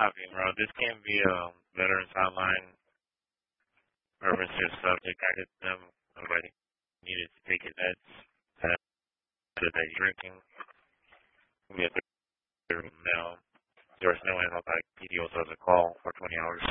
Okay, bro. This can be a veterans hotline. Reference to the subject. I hit them. Nobody needed to take his meds. That he's drinking. We have to now. There was no analog PDO, so as a call for 20 hours.